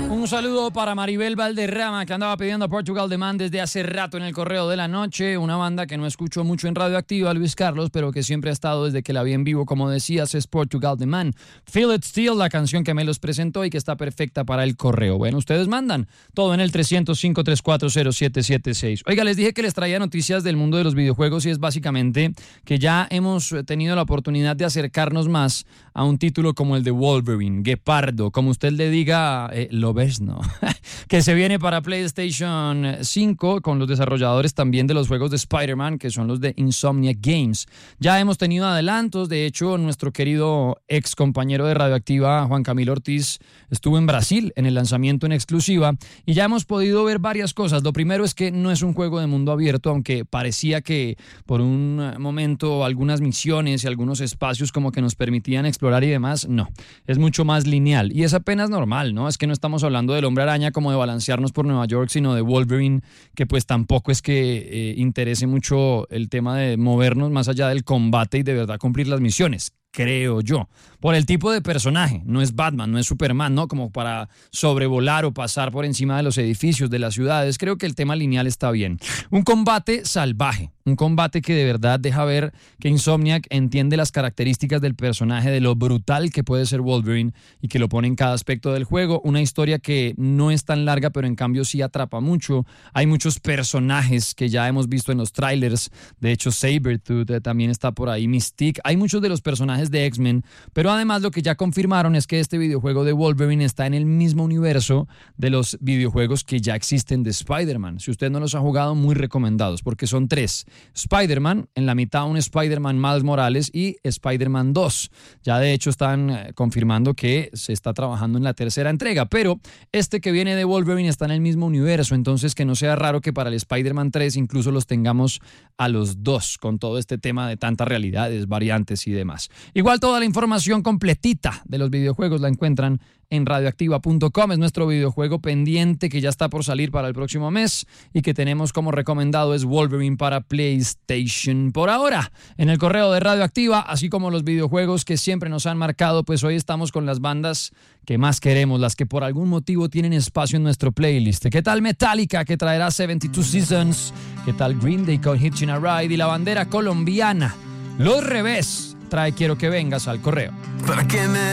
Un saludo para Maribel Valderrama, que andaba pidiendo a Portugal The Man desde hace rato en el correo de la noche, una banda que no escucho mucho en Radioactiva, Luis Carlos, pero que siempre ha estado desde que la vi en vivo, como decías, es Portugal The Man. Feel It Still, la canción que me los presentó y que está perfecta para el correo. Bueno, ustedes mandan todo en el 305-340-776. Oiga, les dije que les traía noticias del mundo de los videojuegos y es básicamente que ya hemos tenido la oportunidad de acercarnos más a un título como el de Wolverine, Guepardo, como usted le diga, lo ves, ¿no? Que se viene para PlayStation 5 con los desarrolladores también de los juegos de Spider-Man, que son los de Insomniac Games. Ya hemos tenido adelantos, de hecho, nuestro querido ex compañero de Radioactiva, Juan Camilo Ortiz, estuvo en Brasil en el lanzamiento en exclusiva y ya hemos podido ver varias cosas. Lo primero es que no es un juego de mundo abierto, aunque parecía que por un momento algunas misiones y algunos espacios como que nos permitían explorar y demás, no, es mucho más lineal y es apenas normal, ¿no? Es que no estamos hablando del Hombre Araña como de balancearnos por Nueva York, sino de Wolverine, que pues tampoco es que interese mucho el tema de movernos más allá del combate y de verdad cumplir las misiones, creo yo, por el tipo de personaje. No es Batman, no es Superman, ¿no? Como para sobrevolar o pasar por encima de los edificios, de las ciudades. Creo que el tema lineal está bien. Un combate salvaje, un combate que de verdad deja ver que Insomniac entiende las características del personaje, de lo brutal que puede ser Wolverine y que lo pone en cada aspecto del juego. Una historia que no es tan larga, pero en cambio sí atrapa mucho. Hay muchos personajes que ya hemos visto en los trailers. De hecho, Sabretooth también está por ahí, Mystique. Hay muchos de los personajes de X-Men, pero además lo que ya confirmaron es que este videojuego de Wolverine está en el mismo universo de los videojuegos que ya existen de Spider-Man. Si usted no los ha jugado, muy recomendados, porque son 3. Spider-Man, en la mitad un Spider-Man Miles Morales y Spider-Man 2. Ya de hecho están confirmando que se está trabajando en la tercera entrega, pero este que viene de Wolverine está en el mismo universo, entonces que no sea raro que para el Spider-Man 3 incluso los tengamos a los dos, con todo este tema de tantas realidades, variantes y demás. Igual toda la información completita de los videojuegos la encuentran en radioactiva.com. Es nuestro videojuego pendiente que ya está por salir para el próximo mes y que tenemos como recomendado es Wolverine para PlayStation. Por ahora, en el correo de Radioactiva, así como los videojuegos que siempre nos han marcado, pues hoy estamos con las bandas que más queremos, las que por algún motivo tienen espacio en nuestro playlist. ¿Qué tal Metallica, que traerá 72 Seasons? ¿Qué tal Green Day con Hitching a Ride? Y la bandera colombiana, Los Revés, trae Quiero que vengas al correo. ¿Para qué me